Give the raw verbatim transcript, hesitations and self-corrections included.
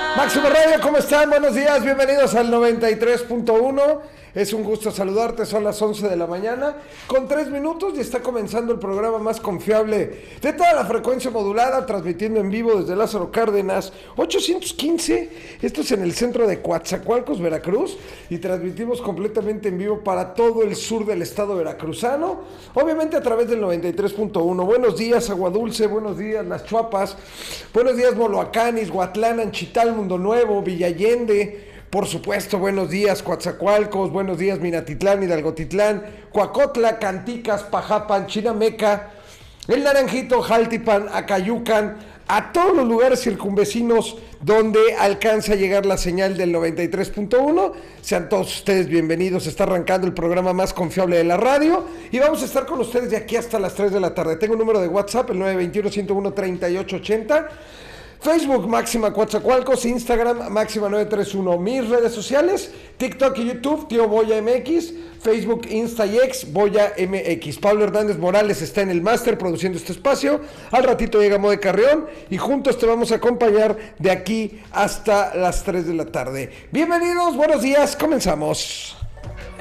Máximo Radio, ¿cómo están? Buenos días, bienvenidos al noventa y tres punto uno. Es un gusto saludarte, son las once de la mañana, con tres minutos y está comenzando el programa más confiable de toda la frecuencia modulada, transmitiendo en vivo desde Lázaro Cárdenas, ochocientos quince, esto es en el centro de Coatzacoalcos, Veracruz, y transmitimos completamente en vivo para todo el sur del estado veracruzano, obviamente a través del noventa y tres punto uno. Buenos días, Agua Dulce, buenos días, Las Chuapas, buenos días, Moloacán, Izhuatlán, Anchital, Mundo Nuevo, Villa Allende. Por supuesto, buenos días, Coatzacoalcos, buenos días, Minatitlán, Hidalgotitlán, Coacotla, Canticas, Pajapan, Chinameca, El Naranjito, Jaltipan, Acayucan, a todos los lugares circunvecinos donde alcanza a llegar la señal del noventa y tres punto uno. Sean todos ustedes bienvenidos, está arrancando el programa más confiable de la radio y vamos a estar con ustedes de aquí hasta las tres de la tarde. Tengo un número de WhatsApp, el nueve dos uno, ciento uno, treinta y ocho ochenta. Facebook Máxima Coatzacoalcos, Instagram Máxima nueve tres uno, mis redes sociales, TikTok y YouTube, Tío Boya M X, Facebook, Insta y X, Boya M X. Pablo Hernández Morales está en el máster produciendo este espacio, al ratito llega Mode Carreón y juntos te vamos a acompañar de aquí hasta las tres de la tarde. Bienvenidos, buenos días, comenzamos.